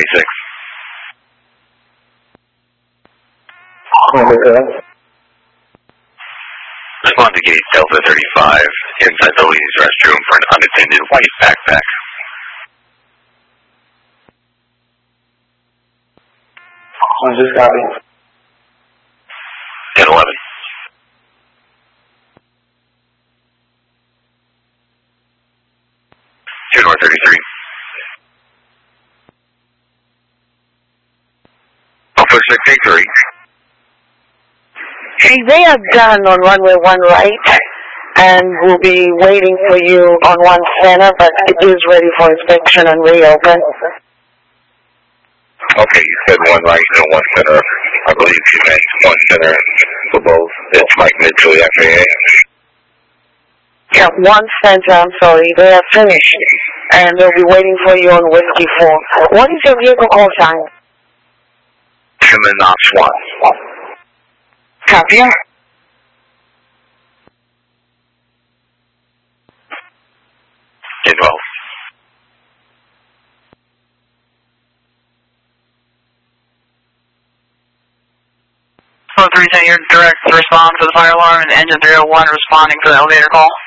26. Respond to gate Delta 35 inside the ladies' restroom for an unattended white backpack. Just copy. 10-11. North 33. Alpha 683. Hey, they are done on runway 1 right, and we'll be waiting for you on 1 center, but it is ready for inspection and reopen. Okay, you said 1 right and 1 center. I believe you meant 1 center for both. It's Mike Mitchell, FAA. Yeah, 1 center, I'm sorry, they are finished, and they'll be waiting for you on Whiskey 4. What is your vehicle call sign? Knox 1. Copy. 10-12. So 310, you're direct to respond for the fire alarm, and engine 301 responding for the elevator call.